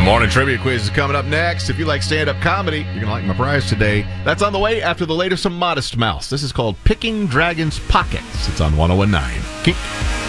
Morning Trivia Quiz is coming up next. If you like stand-up comedy, you're going to like my prize today. That's on the way after the latest from Modest Mouse. This is called Picking Dragons' Pockets. It's on 101.9. Keep